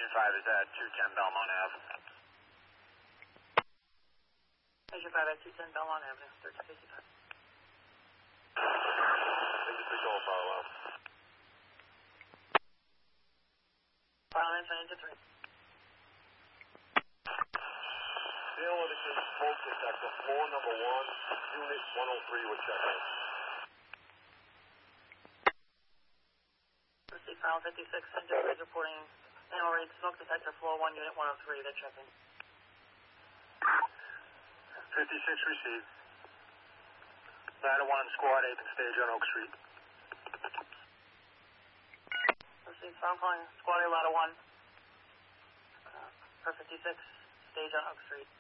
5 is at 210 Belmont Ave. Agent 5 at 210 Belmont Avenue, 1355. Agent 3 Golf, follow up. File answer, Agent 3. Deal indicates smoke detector, floor number 1, unit 103 with check in. Proceed, file 56, Agent 3 is reporting animal read smoke detector, floor 1, unit 103, they're checking. 56 received. Ladder 1, squad 8th and stage on Oak Street. Proceed, file calling squad A, ladder 1. Per 56, stage on Oak Street.